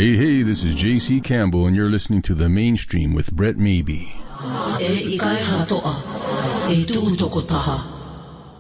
Hey, this is J.C. Campbell, and you're listening to The Mainstream with Brett Maybe. E ikai hatoa, e tu utoko taha.